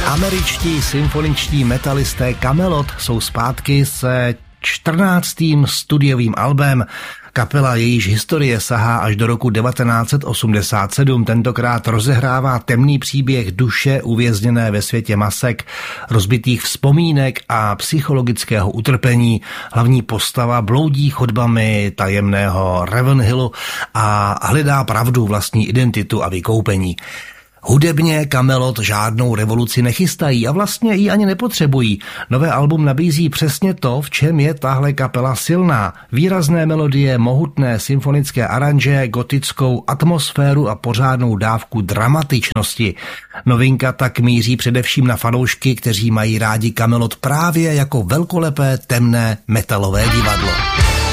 Američtí symfoničtí metalisté Kamelot jsou zpátky se 14. studiovým albem. Kapela, jejíž historie sahá až do roku 1987, tentokrát rozehrává temný příběh duše uvězněné ve světě masek, rozbitých vzpomínek a psychologického utrpení. Hlavní postava bloudí chodbami tajemného Ravenhillu a hledá pravdu, vlastní identitu a vykoupení. Hudebně Kamelot žádnou revoluci nechystají a vlastně ji ani nepotřebují. Nové album nabízí přesně to, v čem je tahle kapela silná. Výrazné melodie, mohutné symfonické aranže, gotickou atmosféru a pořádnou dávku dramatičnosti. Novinka tak míří především na fanoušky, kteří mají rádi Kamelot právě jako velkolepé temné metalové divadlo.